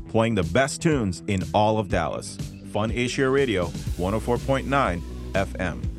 playing the best tunes in all of Dallas. Fun Asia Radio, 104.9 FM.